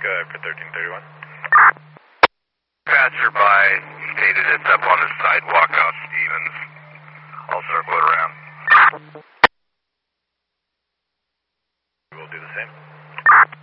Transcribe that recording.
Go ahead for 1331. Passerby stated it's up on the sidewalk out Stevens. I'll circle it around. We'll do the same.